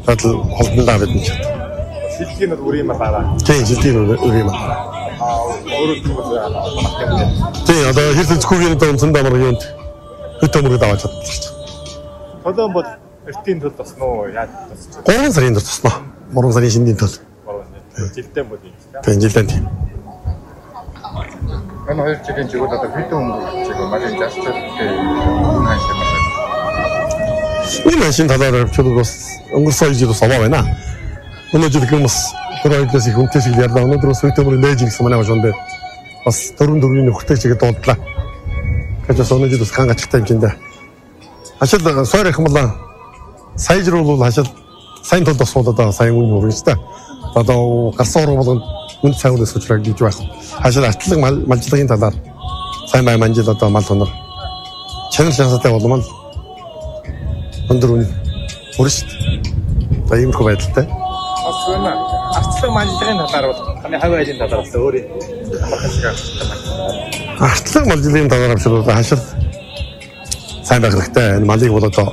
Тадал холдондоо бид нэг. Шилдгийн нь үр юм байна. Тийм шилдгийн үр юм. Өөрөө тийм одоо хэрэг зөвхөн одоо өнцөнд амар юунд хөтөмөрөд аваад чадчихсан. Толон бол эртний тул тосно уу? Яаж тосч? 3 сарын дотор тосно. 3 сарын шинийн тул. Жилдээ бол юм шүү дээ. Тийм жилдээ тийм. Энэ хоёр жилийн жигүүд одоо хэдэн өнгөрч байгаа маань жасттэй хааштай байна. Энэ машин талаар чөлөөс бас өнгөрсөн жил бас аваа байна. Өнөө жил хүмүүс өөрөөдөөс их үнэтэй шиг ярьлаа. Өнөөдрөөс хөтөмөр нээж гэсэн манай гошон дээр бас 4-4-ийн нөхөртэй чигээ дуулдлаа. Гэж бас өнөө жил бас хаан гачигтай юм чинь дээ. Хашил сойр их мала сайжруулал хашил сайн тул тосмол одоо сайн үн хөрөж та. Одоо гарсан уран болгонд үн цаавар өсөж гэж байх. Хашил артлаг малжлагын талаар сайн бай манжил одоо мал тонор чанар шансаатай болмол өндөр үн хөрөж та иймэрхүү байдалтай. Асуuna артлаг малжлагын талаар бол таны хавь айлын талаар бас өөрөө артлаг малжлагын талаар авчирвал хашил сайн байх хэрэгтэй. Энэ малыг бол одоо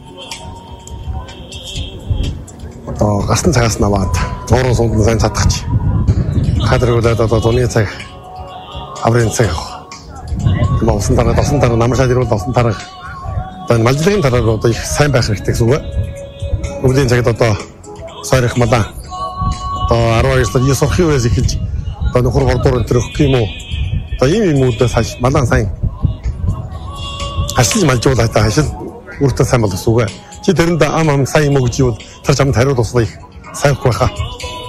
гасан цагаас наваад зуурын сундан сайн цадгач. Хадрагуулаад одоо дуны цаг аврын цаг. Усан дараа намаршаад ирвэл усан дараа одоо малжлагын талаар одоо их сайн байх хэрэгтэй гэсэн үг. Өвлийн цагт одоо сойрох малаа одоо 12 сар 9 сурахын үеэс эхэлж одоо нөхөр гордоор төрөх юм уу? Одоо ийм үүдээс хаш малаа сайн ашиглаж малжуулаад та хашил үртэ сайн бол гэсэн үг. Чи тэрэнд ам сайн юм уу гэж юу тэр чамд хариулт усаа их сайн хөх байхаа.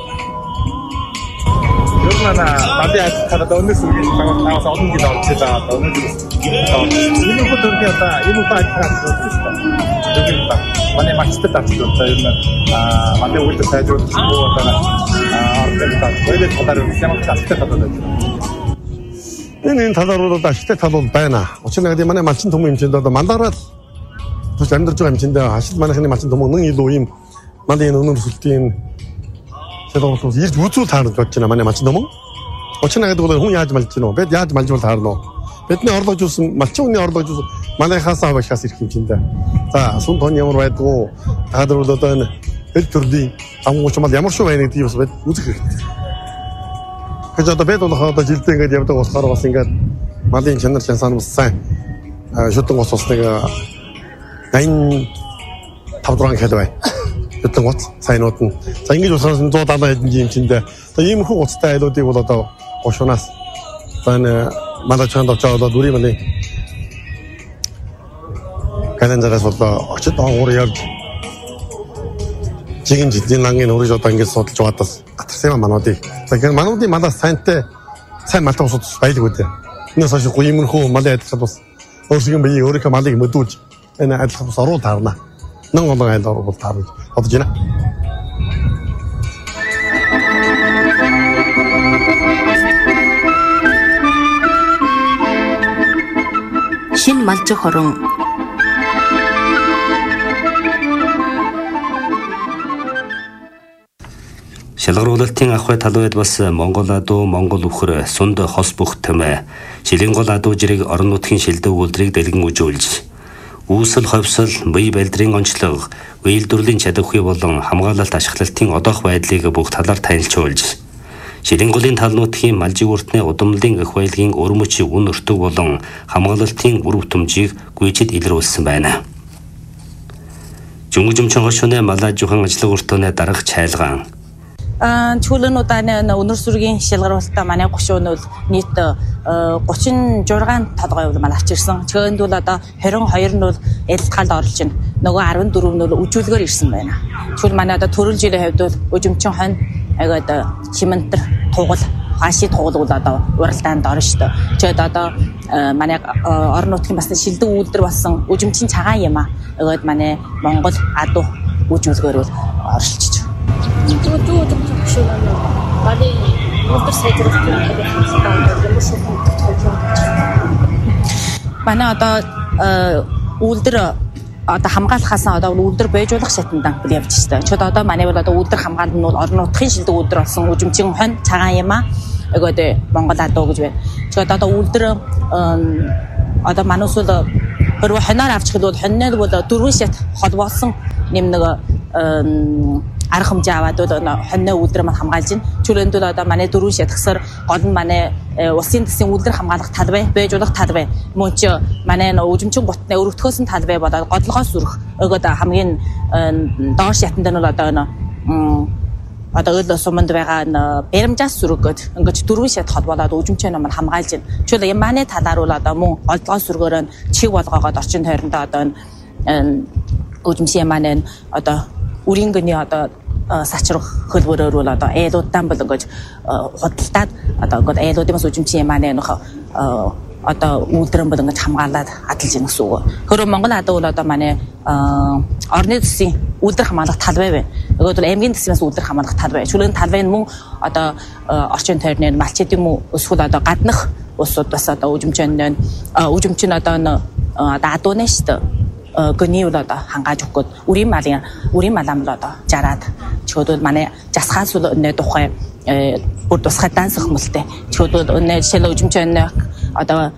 Ер нь бади хатад өнөөс үргэлж таваас олон жил орчихлаа. Одоо өнөөдөр энэ хөтөлбөр одоо энэ файлаар зөвхөн манай мачтад авчихсан одоо ер нь манай үйлдэл сайжруулах уу одоо ордогдоод хоёул талаар ямар талтай талаар байна. Энэ талаар бол ашигтай тал бол байна. Учир нь манай малчин төмөн хэмжээнд одоо мандараад тус амьдарч байгаа хэмжээндээ хашил манайхны малчин төмөн илүү ийм малын өнөр сүлтийн sedorus ирж үзүүл таарч бодож байна манай малчин төмөн. Учир нь гэдэг бол хүн яаж малж гинөө? Бид яаж малжуул таарна уу? Бидний орлогож uuсан малчин хүний орлогож uuсан манайхаас авахаас ирэх хэмжээндээ. За сүн тон ямар байдгүй таадар бол одоо энэ хэл төрлийн амгууч мал ямар шүү байна гэдгийг бас үзэх хэрэгтэй. Гэж одоо бид бол одоо жилдээ ингэж явдаг болохоор бас ингэж малын чанар чансан бас сайн шүтэн гос бас нэг 85 хэл байна. Шүтэн гос сайнууд нь. За ингэж усаас 170 хэдэн юм чиндээ. Одоо ийм их гоцтой айлуудыг бол одоо гошунаас энэ малачанд очоод дүрийн малын календараас бол очид уур явж жигэн жилийн лангийн өрөж одоо ингэж судалж байгаадас гатарсан мануудыг. Тэгэхээр мануудын малаас сайнтай сайн малтай усууд баялаг үү. Энэс хойш гуймэрхүү малын адилхан бас өөрсдийн биеийг өөрийнхөө малыг мөдүүлж энэ адилхан бас оруул таарна. Нэн олон айл оруул таарна. Бодож байна. Шин малжих хорон Шалгаруулалтын ахуй талууд бас Монгол адуу, Монгол үхэр, сунд хос бүх тэмээ, шилийн гол адуу жирийг орон нутгийн шилдэг үйлдвэрийг дэлгэн үжүүлж, үүсэл ховсол, бие балдрын онцлог, үйлдвэрлэлийн чадвархүй болон хамгаалалт ашиглалтын одоох байдлыг бүх талаар танилцуулж, шилийн голын тал нутгийн малжиг үртний удамлын эх баялагын өрмөчийн үн өртөг болон хамгаалалтын үр бүтэмжийг гүйцэд илрүүлсэн байна. Жүнгүжимчин хошууны малаа жухан ажлын өртөөний дарга чайлгаан чуулгануудаа өнөр сүргийн шалгаруулалтаа манай гушуун бол нийт 36 толгой мал авчирсан. Чөөнд бол одоо 22 нь бол ялтгаалд орлож байна. Нөгөө 14 нь бол үжүүлгээр ирсэн байна. Чүүл манай одоо төрөл жилийн хувьд бол өжимчин хон агад чимэнтэр тугал хаши тугал бол одоо уралдаанд орно шүү дээ. Чөөд одоо манай орон нутгийн бас шилдэг үйлдвэр болсон өжимчин цагаан юм аа. Агад манай Монгол адуу үжүүлгээр бол оршилж Манай одоо үйлдвэр одоо хамгаалахаас одоо үйлдвэр байжуулах шатнаа явж байна. Чод одоо манай бол одоо үйлдвэр хамгаалалт нь бол орон нутгийн шилдэг үйлдвэр болсон үжимчин хон цагаан юм аа. Өгөөд Монгол адуу гэж байна. Чод одоо үйлдвэр одоо манайс бол хоноор авчих бол хоноор бол 4 шат холбоосон нэм нэг арга хэмжээ аваад бол хоньны үйлдвэр маань хамгаалж байна. Чөлөөнд бол одоо манай дөрвөн шатгсаар гол нь манай улсын төсвийн үйлдвэр хамгаалах талбай, бэжүүлэх талбай, мөн ч манай үжимчин гутны өргөтгөөсөн талбай болоод годлогоос өрөх өгөөд хамгийн доор шатанд нь бол одоо өл суманд байгаа баримжаас сүргөөд ингэж дөрвөн шат холбоолоод үжимчин маань хамгаалж байна. Чөлөө манай талаар бол одоо мөн голдлогоос сүргөөр нь чиг болгоогоод орчин тойрондоо одоо үжимчин маань одоо үрийн гүний одоо сачрах хөлбөрөөр бол одоо айлуудтай бол ингэж худалдаад одоо ингээд айлуудын бас үжимчин маань одоо үйлдвэрэн бол ингэж хамгаалаад адалж ийн гэсэн үг. Хөрөө Монгол хадаа бол одоо манай орны төсвийн үйлдвэр хамгаалах талбай байна. Өгөөд бол аймгийн төсвөөс үйлдвэр хамгаалах талбай. Чөлөөний талбай нь мөн одоо орчин тойрны малчид юм уу эсвэл одоо гаднах улсууд бас одоо үжимчин одоо адууны шүү дээ. Гүний бол одоо хангааж өгөхөд үрийн малам бол одоо жараад чөлөө манай жасхаас бол өнөө тухай бүр тусгай дансах мөлтэй чөлөө өнөө жишээлбэл үжимчин одоо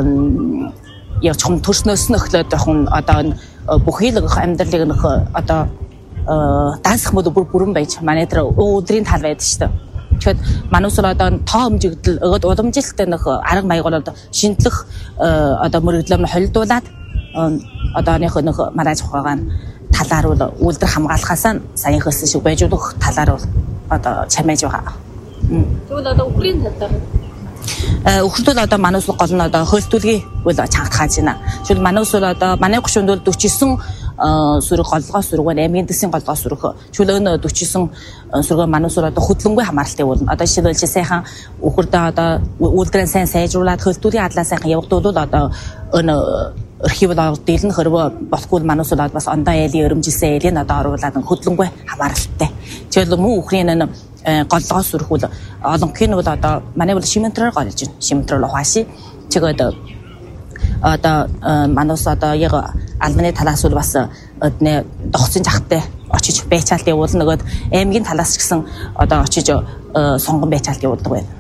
яг чом төрснөөс нөхлөөд явах одоо бүхий л амьдралыг нөх одоо дансах мод бүрэн байж манай дээр өдрийн тал байдаг шүү дээ. Тэгэхээр манайс одоо тоо хэмжигдэл өгöd уламжилттай нөх арга маяг бол одоо шинжлэх одоо мөрөгдлөм холилдуулаад одоо нөх маргааж ухаага талаар бол үйлдвэр хамгаалахаас сайн хэлсэн шиг байж өгөх талаар бол одоо чамайж байгаа. Тэгвэл одоо Украин талаар Өхөртөл одоо манайс гол нь одоо хөлтүүлгийг бол чангатгааж байна. Жишээл манайс бол одоо манай 30-нд бол 49 сүрэг голлогоо сүрэг аймгийн дэсийн голлогоо сүрэг. Чөлөөнө 49 сүрэг манайс бол одоо хөдөлгөөнгүй хамааралтай болно. Одоо жишээлбэл сайхан өхөрдөө одоо үйлдвэрээ сайн сайжруулад хөлтүүлийн хадлаа сайхан явагдуулвал одоо архив бол дэлгэн хөрвөө болохгүй манайс бол бас ондоо айлын өрөмжилсэн айлын одоо оруулаад хөдөлгөөнгүй хамааралтай. Жишээл мөн Украин голлогоо сүрэх бол олонхын бол одоо манай бол шимэнтрээр голж байна. Шимэнтрээр ухааши. Тэгээд одоо манайс одоо яг албаны талаас бол бас одны дохцын жахтай очиж байцаалт явуулна. Нөгөөд аймгийн талаас ч гэсэн одоо очиж сонгон байцаалт явуулдаг байна.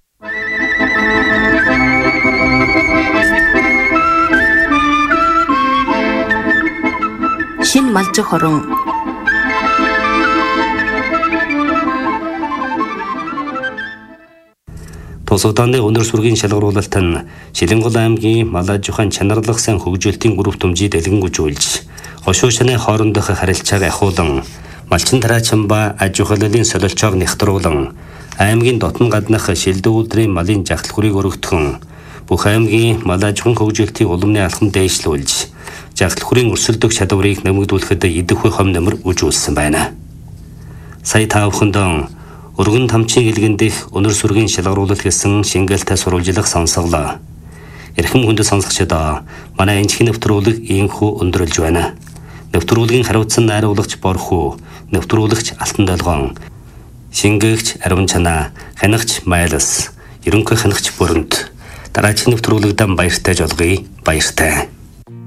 Шин малжих хорон Тус удааны өнөр сүргийн шалгаруулалт нь Шилэнгол аймгийн Малаж ухаан чанарлах сан хөгжүүлэлтийн групп төмжид дэлгэнгүүжүүлж хошуу шаны хоорондох харилцааг ахиулан малчин тараачин ба аж ахуйлын солилцоог нэхтруулан аймгийн дотн гаднах шилдэг үйлдвэрийн малын жагтал хүрийг өргөтгөн бүх аймгийн Малаж ухаан хөгжүүлэлтийн улмны алхам дээшлүүлж жагтал хүрийн өрсөлдөх чадварыг нэмэгдүүлэхэд идэвхтэй хом нэмэр үжүүлсэн байна. Сая та бүхэнд өргөн тамчин илгэн дэх өнөр сүргийн шалгаруулалт гэсэн шингээлтэй сурвалжлах сонсголоо. Эрхэм хүндэт сонсогчдоо манай энэхний нэвтрүүлэг ийхүү өндөрлж байна. Нэвтрүүлгийн хариуцсан найруулагч Борхуу, нэвтрүүлэгч Алтан Долгоон, шингээгч Ариван Чанаа, хянагч Майлас, ерөнхий хянагч Бүрэнт. Дараагийн нэвтрүүлэгдэн баяртай жолгоё. Баяртай.